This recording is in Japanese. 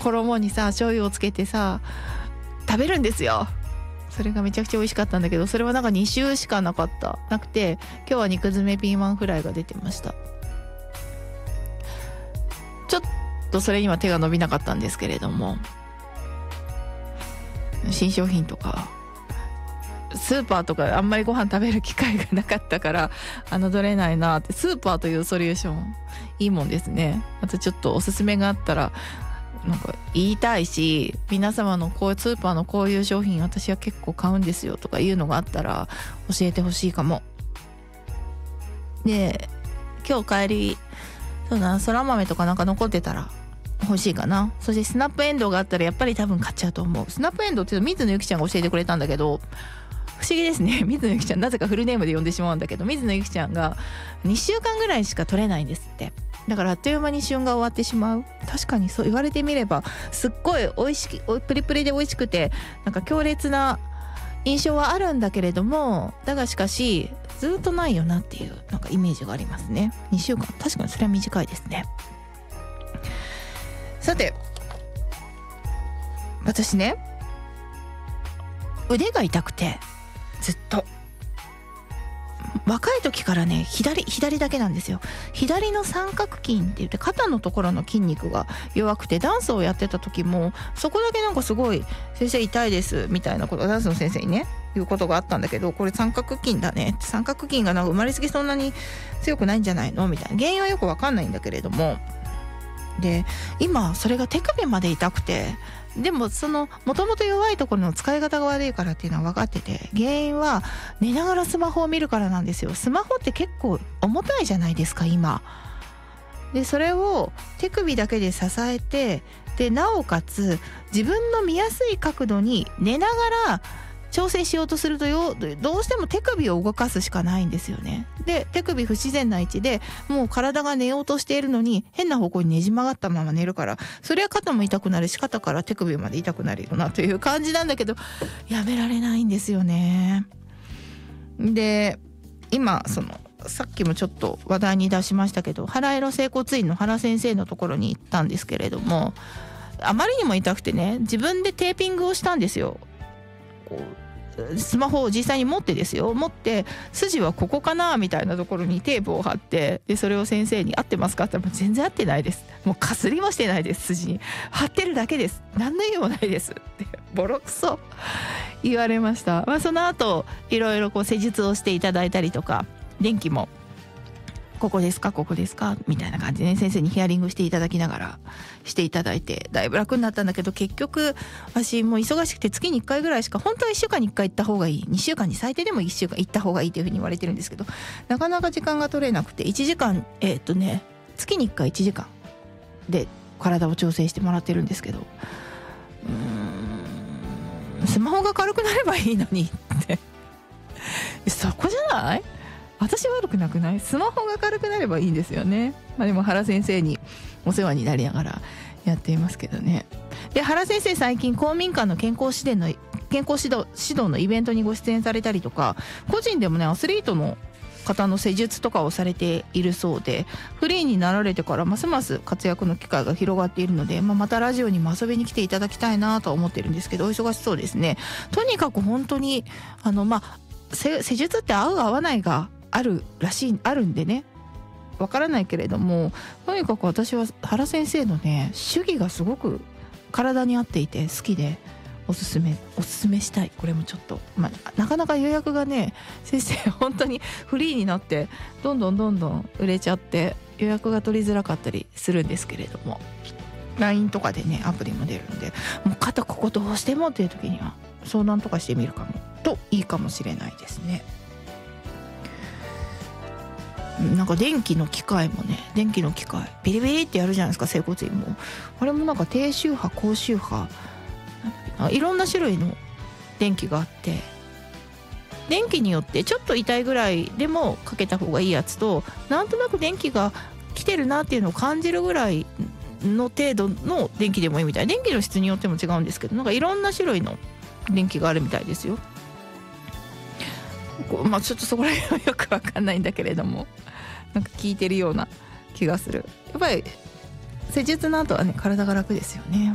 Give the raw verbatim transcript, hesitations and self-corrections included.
衣にさ醤油をつけてさ食べるんですよ。それがめちゃくちゃ美味しかったんだけど、それはなんかに種しかなかったなくて、今日は肉詰めピーマンフライが出てました。ちょっとそれには手が伸びなかったんですけれども、新商品とかスーパーとかあんまりご飯食べる機会がなかったから侮れないなって。スーパーというソリューションいいもんですね。あとちょっとおすすめがあったらなんか言いたいし、皆様のこういうスーパーのこういう商品私は結構買うんですよとかいうのがあったら教えてほしいかも。で今日帰りそうだな、そら豆とかなんか残ってたら欲しいかな。そしてスナップエンドウがあったらやっぱり多分買っちゃうと思う。スナップエンドウっていうの水野ゆきちゃんが教えてくれたんだけど、不思議ですね。水野ゆきちゃんなぜかフルネームで呼んでしまうんだけど、水野ゆきちゃんがにしゅうかんぐらいしか取れないんですって。だからあっという間に旬が終わってしまう。確かにそう言われてみればすっごい美味しくプリプリで美味しくてなんか強烈な印象はあるんだけれども、だがしかしずっとないよなっていうなんかイメージがありますね。にしゅうかん、確かにそれは短いですね。さて私ね、腕が痛くてずっと若い時からね、左左だけなんですよ。左の三角筋って言って肩のところの筋肉が弱くて、ダンスをやってた時もそこだけなんかすごい先生痛いですみたいなことをダンスの先生にね言うことがあったんだけど、これ三角筋だね、三角筋がなんか生まれつきそんなに強くないんじゃないのみたいな、原因はよくわかんないんだけれども、で今それが手首まで痛くて、でもそのもともと弱いところの使い方が悪いからっていうのは分かってて、原因は寝ながらスマホを見るからなんですよ。スマホって結構重たいじゃないですか今で。それを手首だけで支えて、でなおかつ自分の見やすい角度に寝ながら調整しようとするとよ、どうしても手首を動かすしかないんですよね。で手首不自然な位置でもう体が寝ようとしているのに変な方向にねじ曲がったまま寝るから、それは肩も痛くなるし肩から手首まで痛くなるよなという感じなんだけど、やめられないんですよね。で今そのさっきもちょっと話題に出しましたけど、原色整骨院の原先生のところに行ったんですけれども、あまりにも痛くてね、自分でテーピングをしたんですよ。こうスマホを実際に持ってですよ、持って筋はここかなみたいなところにテープを貼って、でそれを先生に合ってますかって言ったら、全然合ってないです、もうかすりもしてないです、筋に貼ってるだけです、何の意味もないですってボロクソ言われました。まあ、その後いろいろこう施術をしていただいたりとか、電気もここですかここですかみたいな感じでね、先生にヒアリングしていただきながらしていただいて、だいぶ楽になったんだけど、結局私もう忙しくて月にいっかいぐらいしか、本当はいっしゅうかんにいっかい行った方がいい、にしゅうかんに最低でもいっしゅうかん行った方がいいというふうに言われてるんですけど、なかなか時間が取れなくて、いちじかんえー、っとね月にいっかいいちじかんで体を調整してもらってるんですけど、うーんスマホが軽くなればいいのにってそこじゃない？私悪くなくない？スマホが軽くなればいいんですよね。まあでも原先生にお世話になりながらやっていますけどね。で原先生最近公民館の健康指導の健康指導指導のイベントにご出演されたりとか、個人でもねアスリートの方の施術とかをされているそうで、フリーになられてからますます活躍の機会が広がっているので、まあ、またラジオにも遊びに来ていただきたいなと思ってるんですけど、お忙しそうですね。とにかく本当にあのまあ施術って合う合わないがあるらしいあるんでね、わからないけれども、とにかく私は原先生のね手技がすごく体に合っていて好きで、おすすめおすすめしたい。これもちょっと、まあ、なかなか予約がね先生本当にフリーになってどんどんどんどん売れちゃって予約が取りづらかったりするんですけれども、 ライン とかでねアプリも出るんで、もう肩ここどうしてもっていう時には相談とかしてみるかもといいかもしれないですね。なんか電気の機械もね、電気の機械ビリビリってやるじゃないですか、整骨院も。あれもなんか低周波高周波いろんな種類の電気があって、電気によってちょっと痛いぐらいでもかけた方がいいやつと、なんとなく電気が来てるなっていうのを感じるぐらいの程度の電気でもいいみたい。電気の質によっても違うんですけど、なんかいろんな種類の電気があるみたいですよ。まあちょっとそこら辺はよくわかんないんだけれども、なんか聞いてるような気がする。やっぱり施術の後はね体が楽ですよね。